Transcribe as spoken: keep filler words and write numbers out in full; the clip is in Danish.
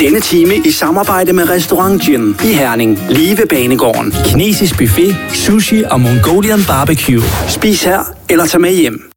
Denne time i samarbejde med Restaurant Gin i Herning. Lige ved Banegården. Kinesisk buffet, sushi og Mongolian barbecue. Spis her eller tag med hjem.